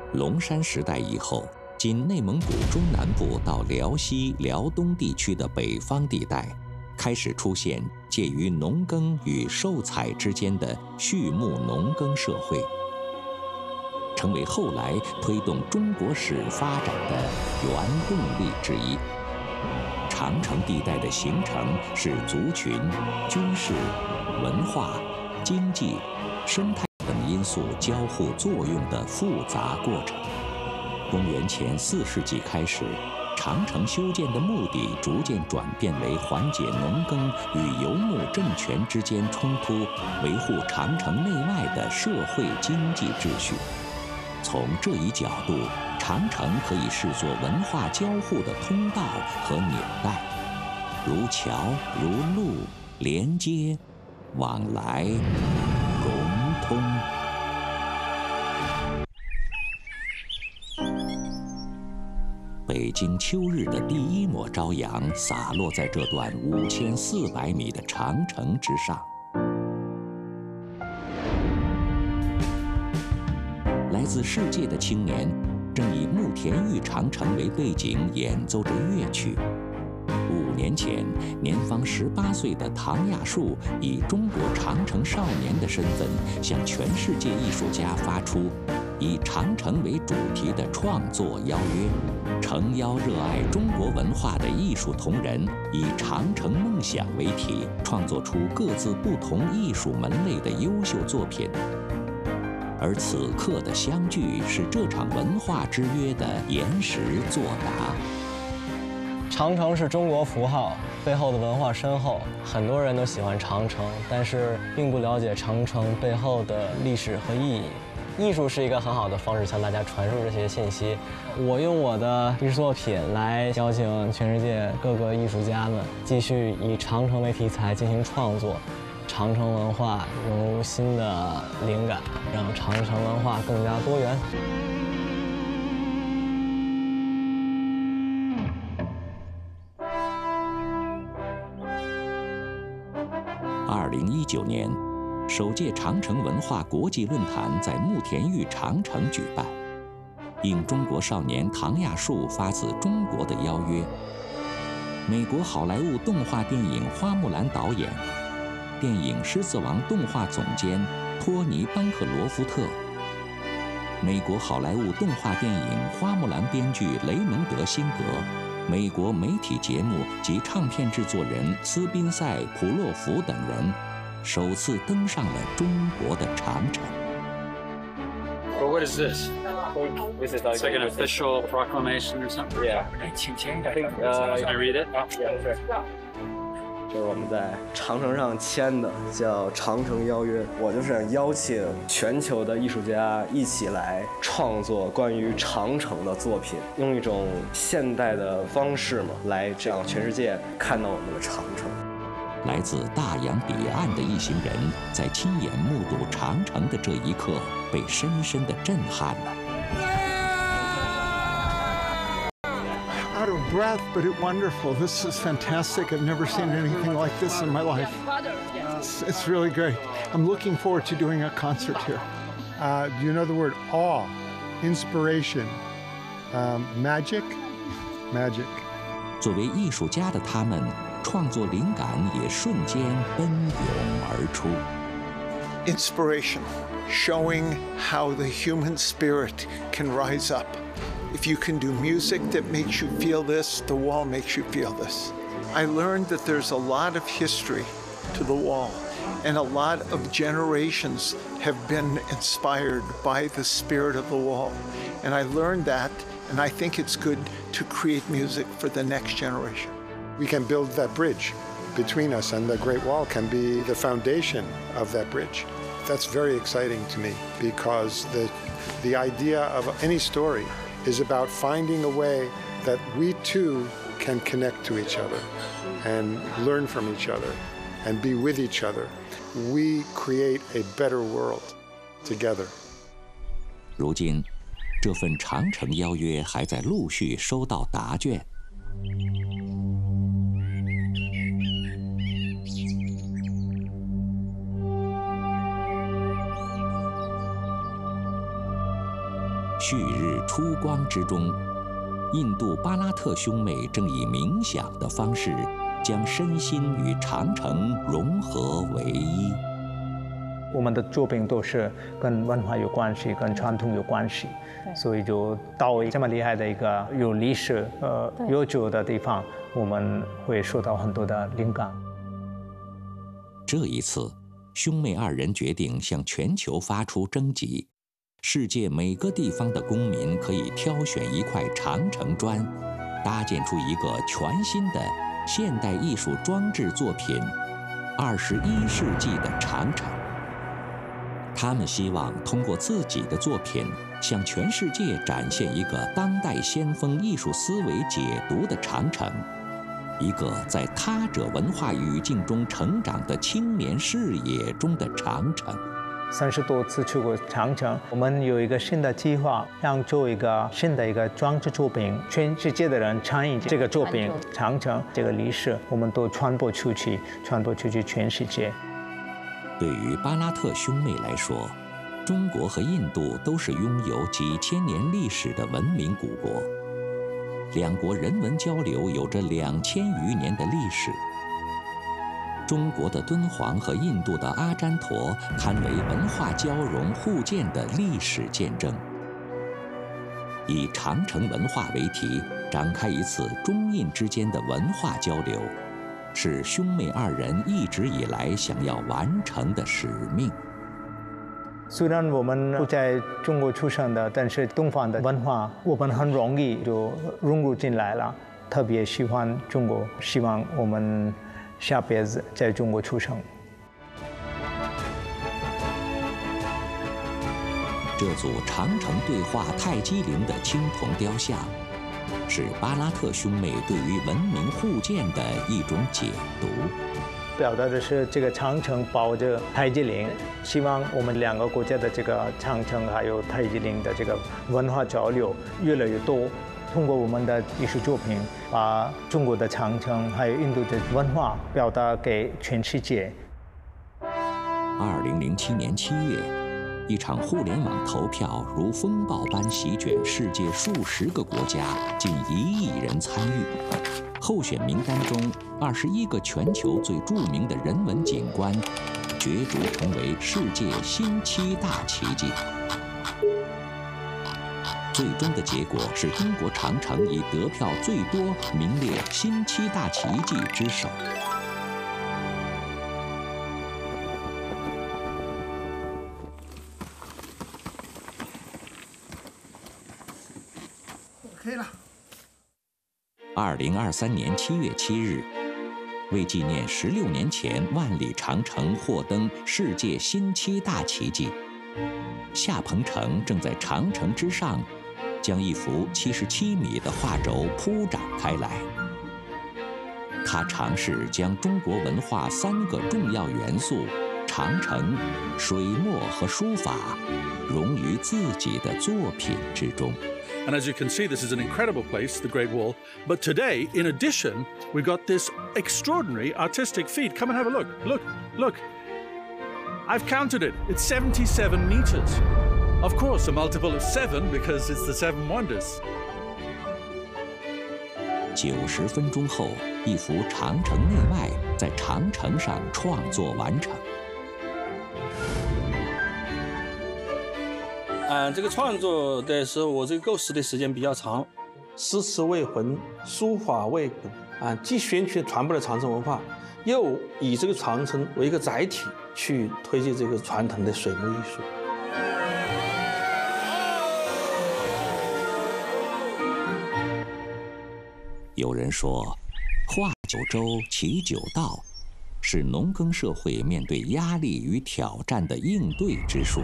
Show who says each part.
Speaker 1: 龙山时代以后，今内蒙古中南部到辽西、辽东地区的北方地带，开始出现介于农耕与授采之间的畜牧农耕社会，成为后来推动中国史发展的原动力之一。长城地带的形成是族群、军事、文化、经济、生态等因素交互作用的复杂过程。公元前4世纪开始，长城修建的目的逐渐转变为缓解农耕与游牧政权之间冲突，维护长城内外的社会经济秩序。从这一角度，长城可以视作文化交互的通道和纽带，如桥如路，连接、往来、融通。北京秋日的第一抹朝阳洒落在这段5400米的长城之上。来自世界的青年正以慕田峪长城为背景演奏着乐曲。5年前，年方18岁的唐亚树以中国长城少年的身份，向全世界艺术家发出以长城为主题的创作邀约，诚邀热爱中国文化的艺术同仁，以长城梦想为题，创作出各自不同艺术门类的优秀作品。而此刻的相聚，是这场文化之约的延时作答。
Speaker 2: 长城是中国符号，背后的文化深厚，很多人都喜欢长城，但是并不了解长城背后的历史和意义。艺术是一个很好的方式向大家传输这些信息。我用我的艺术作品来邀请全世界各个艺术家们继续以长城为题材进行创作，长城文化融入新的灵感，让长城文化更加多元。
Speaker 1: 2019年，首届长城文化国际论坛在慕田峪长城举办。应中国少年唐亚树发自中国的邀约，美国好莱坞动画电影《花木兰》导演，电影《狮子王》动画总监托尼·班克罗夫特，美国好莱坞动画电影《花木兰》编剧雷蒙德·辛格，美国媒体节目及唱片制作人斯宾塞·普洛夫等人，首次登上了中国的长城。
Speaker 3: Well, what is this?
Speaker 2: This is like
Speaker 3: an official proclamation or something?
Speaker 2: Yeah. I think,
Speaker 3: Can I read it?
Speaker 2: Yeah, sure. 这是我们在长城上签的，叫《长城邀约》。我就是想邀请全球的艺术家一起来创作关于长城的作品，用一种现代的方式嘛，来让全世界看到我们的长城。
Speaker 1: 来自大洋彼岸的一行人，在亲眼目睹长城的这一刻，被深深地震撼了。
Speaker 4: Out of breath, but it's wonderful. This is fantastic. I've never seen anything like this in my life. It's really great. I'm looking forward to doing a concert here. Do you know the word awe, inspiration, magic? Magic.
Speaker 1: 作为艺术家的他们，创作灵感也瞬间奔涌而出。
Speaker 4: Inspiration, showing how the human spirit can rise up. If you can do music that makes you feel this, the wall makes you feel this. I learned that there's a lot of history to the wall, and a lot of generations have been inspired by the spirit of the wall. And I learned that, and I think it's good to create music for the next generation. We can build that bridge between us, and the Great Wall can be the foundation of that bridge. That's very exciting to me, because the idea of any story is about finding a way that we too can connect to each other and learn from each other and be with each other. We create a better world together.
Speaker 1: 如今，这份长城邀约还在陆续收到答卷。 旭日初光之中，印度巴拉特兄妹正以冥想的方式，将身心与长城融合为一。
Speaker 5: 我们的作品都是跟文化有关系，跟传统有关系，所以就到这么厉害的一个有历史、悠久的地方，我们会受到很多的灵感。
Speaker 1: 这一次，兄妹二人决定向全球发出征集，世界每个地方的公民可以挑选一块长城砖，搭建出一个全新的现代艺术装置作品—— 21世纪的长城。他们希望通过自己的作品，向全世界展现一个当代先锋艺术思维解读的长城，一个在他者文化语境中成长的青年视野中的长城。
Speaker 5: 30多次去过长城，我们有一个新的计划，让做一个新的一个装置作品，全世界的人参与这个作品，长城这个历史，我们都传播出去全世界。
Speaker 1: 对于巴拉特兄妹来说，中国和印度都是拥有几千年历史的文明古国，两国人文交流有着2000余年的历史。中国的敦煌和印度的阿占陀堪为文化交融互鉴的历史见证。以长城文化为题，展开一次中印之间的文化交流，是兄妹二人一直以来想要完成的使命。
Speaker 5: 虽然我们不在中国出生的，但是东方的文化我们很容易就融入进来了，特别喜欢中国，希望我们下辈子在中国出生。
Speaker 1: 这组长城对话泰姬陵的青铜雕像，是巴拉特兄妹对于文明互鉴的一种解读，
Speaker 5: 表达的是这个长城抱着泰姬陵，希望我们两个国家的这个长城还有泰姬陵的这个文化交流越来越多，通过我们的艺术作品，把中国的长城还有印度的文化表达给全世界。
Speaker 1: 2007年7月，一场互联网投票如风暴般席卷世界数十个国家，近1亿人参与。候选名单中，21个全球最著名的人文景观，角逐成为世界新7大奇迹。最终的结果是中国长城以得票最多，名列新7大奇迹之首。
Speaker 6: 可以了。
Speaker 1: 2023年7月7日，为纪念16年前万里长城获登世界新7大奇迹，夏鹏程正在长城之上，将一幅77米的画轴铺展开来。他尝试将中国文化3个重要元素——长城、水墨和书法，融于自己的作品之中。
Speaker 6: And as you can see, this is an incredible place, the Great Wall. But today, in addition, we've got this extraordinary artistic feat. Come and have a look. Look, look. I've counted it. It's 77 meters. Of course, a multiple of 7 because it's the 7 wonders.
Speaker 1: 90分钟后，一幅长城内外在长城上创作完成。
Speaker 7: 这个创作的时候，我这个构思的时间比较长，诗词为魂，书法为骨既宣传传播了长城文化，又以这个长城为一个载体去推进这个传统的水墨艺术。
Speaker 1: 有人说，画九州，骑九道，是农耕社会面对压力与挑战的应对之术。